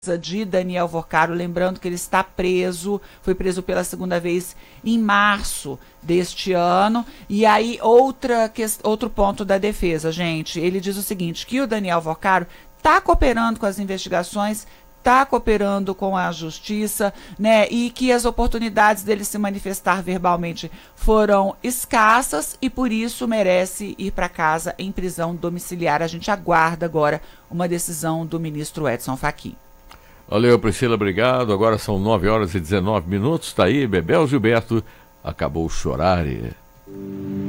de Daniel Vorcaro, lembrando que ele está preso, foi preso pela segunda vez em março deste ano. E aí outro ponto da defesa, gente, ele diz o seguinte, que o Daniel Vorcaro está cooperando com as investigações, está cooperando com a justiça, né, e que as oportunidades dele se manifestar verbalmente foram escassas e por isso merece ir para casa em prisão domiciliar. A gente aguarda agora uma decisão do ministro Edson Fachin. Valeu, Priscila, obrigado. Agora são 9h19. Tá aí, Bebel Gilberto. Acabou chorar.